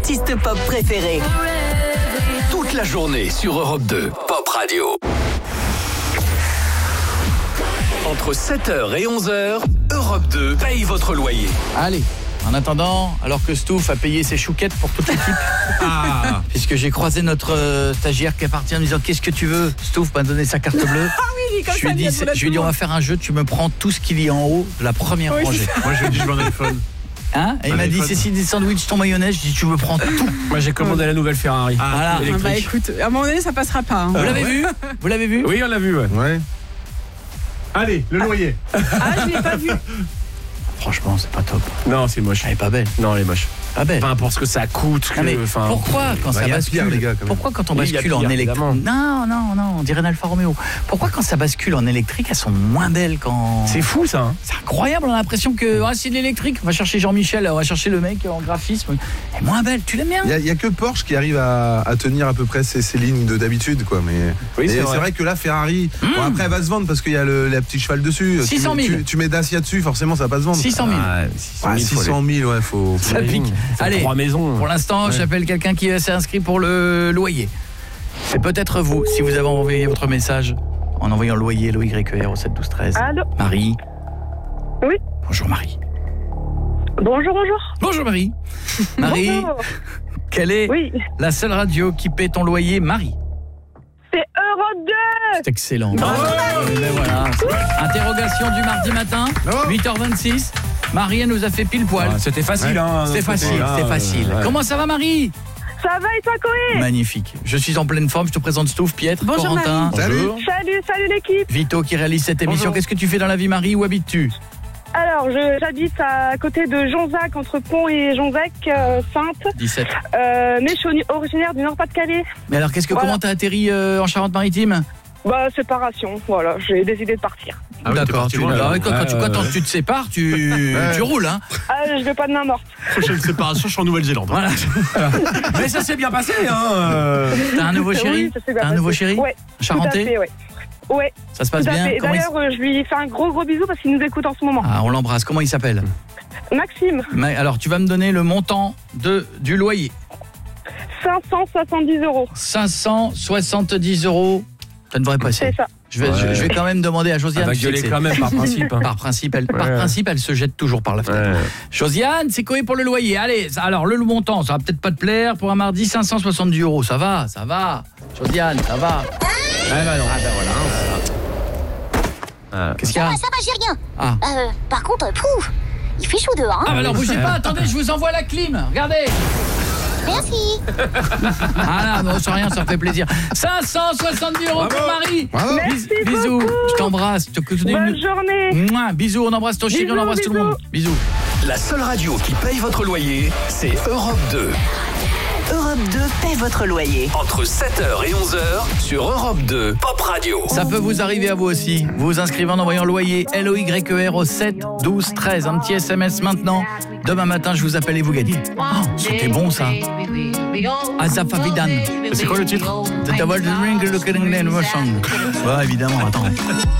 artistes pop préférés. Toute la journée sur Europe 2, Pop Radio. Entre 7h et 11h, Europe 2 paye votre loyer. Allez, en attendant, alors que Stouff a payé ses chouquettes pour toute l'équipe, puisque j'ai croisé notre stagiaire qui est parti en me disant « Qu'est-ce que tu veux ?» Stouff m'a donné sa carte bleue. Je lui ai dit on va faire un jeu, tu me prends tout ce qu'il y a en haut de la première rangée. Moi je lui ai dit je veux un iPhone. Hein? Et il m'a dit c'est si des sandwichs, ton mayonnaise, je dis tu me prends tout. Moi j'ai commandé la nouvelle Ferrari. Voilà. Bah écoute, à un moment donné ça passera pas. Hein. Vous l'avez vu? Vous l'avez vu? Oui, on l'a vu, ouais. Allez, le loyer. Ah, je l'ai pas vu. Franchement, c'est pas top. Non, c'est moche. Elle est pas belle. Non, elle est moche. Pas belle. Enfin, pour ce que ça coûte. Non, mais pourquoi quand ça bascule, les gars, quand même. pourquoi quand on Oui, il y a bascule en pire, électrique? évidemment. Non, on dirait une Alfa Romeo. Pourquoi quand ça bascule en électrique, elles sont moins belles quand... C'est fou ça. Hein. C'est incroyable, on a l'impression que c'est de l'électrique. On va chercher Jean-Michel, on va chercher le mec en graphisme. Elle est moins belle, tu l'aimes bien? Il y a que Porsche qui arrive à tenir à peu près ces lignes d'habitude, quoi. Mais Oui, c'est vrai que là, Ferrari, bon, après elle va se vendre parce qu'il y a la petite cheval dessus. 600 000. Tu mets Dacia dessus, forcément ça va pas se vendre. 600 000. 600 000, ouais, faut... Ça pique. Allez, 3 maisons. pour l'instant, j'appelle quelqu'un qui s'est inscrit pour le loyer. C'est peut-être vous, si vous avez envoyé votre message en envoyant loyer, LOYER au 7 12 13. Allô? Marie. Oui. Bonjour Marie. Bonjour. Bonjour Marie. Marie, Bonjour. quelle est Oui. la seule radio qui paie ton loyer, Marie? C'est Europe 2. C'est excellent. Ben voilà. Interrogation du mardi matin, 8h26. Marie, elle nous a fait pile poil. C'était facile, hein. C'est facile. Ouais. Comment ça va, Marie? Ça va et toi, Coé? Magnifique. Je suis en pleine forme. Je te présente Stouff, Pietre, Bonjour, Corentin. Salut. Salut l'équipe. Vito qui réalise cette émission. Bonjour. Qu'est-ce que tu fais dans la vie, Marie? Où habites-tu? Alors, j'habite à côté de Jonzac, entre Pont et Jonzac, Sainte. 17. Mais je suis originaire du Nord-Pas-de-Calais. Mais alors, comment t'as atterri en Charente-Maritime? Bah, séparation, voilà, j'ai décidé de partir. Ah oui, D'accord. t'es parti loin, Quand tu te sépares, tu roules, hein. Ah, je vais pas de main morte. Prochaine séparation, je suis en Nouvelle-Zélande. Voilà. Mais ça s'est bien passé, hein. T'as un nouveau chéri? Oui, ça s'est bien T'as un nouveau passé. chéri? Ouais. Charentais? Tout à fait, ouais. Ouais, Ça se passe tout à bien? fait. Et Comment d'ailleurs, je lui fais un gros bisou parce qu'il nous écoute en ce moment. Ah, on l'embrasse. Comment il s'appelle? Maxime, Alors, tu vas me donner le montant du loyer. 570 €. 570 €. Ça devrait passer. C'est ça. Je vais quand même demander à Josiane. Elle va tu sais gueuler que quand même par principe. Hein. Par principe, elle se jette toujours par la fenêtre. Ouais. Josiane, c'est quoi pour le loyer? Allez, alors le montant, ça va peut-être pas te plaire. Pour un mardi, 570 €. Ça va. Josiane, ça va. Bah non. Qu'est-ce qu'il y a? Ça va, j'ai rien. Ah. Par contre, pouf, il fait chaud dehors. Ah Hein. bah alors bougez pas, attendez, je vous envoie la clim. Regardez. Merci. Ah non, c'est rien, ça me fait plaisir. 570 € pour Marie. Bravo. Merci Bisous. beaucoup. Je t'embrasse. Bonne journée. Mouah, bisous, on embrasse ton chéri, on Bisous, embrasse tout le monde. Bisous. La seule radio qui paye votre loyer, c'est Europe 2. Europe 2 paie votre loyer. Entre 7h et 11h sur Europe 2, Pop Radio. Ça peut vous arriver à vous aussi. Vous vous inscrivez en envoyant loyer LOYER au 7 12 13. Un petit SMS maintenant. Demain matin, je vous appelle et vous gagnez. Oh, c'était bon ça. Asaf Avidan. C'est quoi le titre? The Double Ring Looking in the Song. Ouais, évidemment, attends.